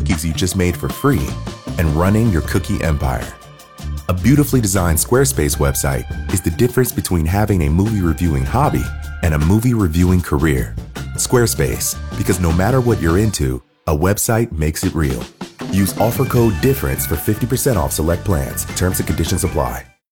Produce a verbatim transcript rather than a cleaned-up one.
cookies you just made for free and running your cookie empire. A beautifully designed Squarespace website is the difference between having a movie reviewing hobby and a movie reviewing career. Squarespace, because no matter what you're into, a website makes it real. Use offer code DIFFERENCE for fifty percent off select plans. Terms and conditions apply.